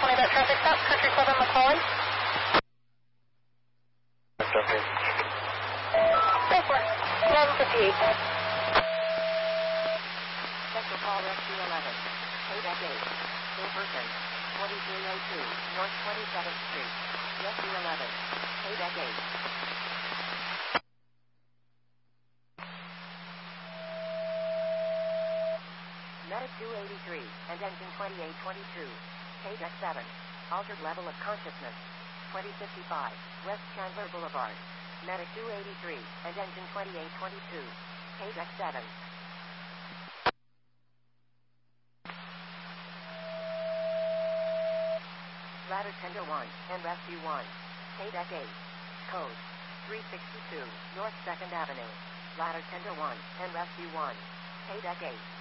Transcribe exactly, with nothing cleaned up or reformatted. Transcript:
twenty, that traffic stop, Country Club in McCoy. Okay. Go for it. eleven fifty-eight. Central Call Rescue eleven. Payback eight. Silverton. twenty-three oh two, North twenty-seventh Street. Rescue eleven. Payback eight. Medic two eighty-three and engine twenty-eight twenty-two. Payback seven. Altered level of consciousness. twenty fifty-five, West Chandler Boulevard. Medic two eighty-three and engine twenty-eight twenty-two. Payback seven. Ladder Tender one and Rescue one. Payback eight. Code three sixty-two, North second Avenue. Ladder Tender one and Rescue one. Payback eight.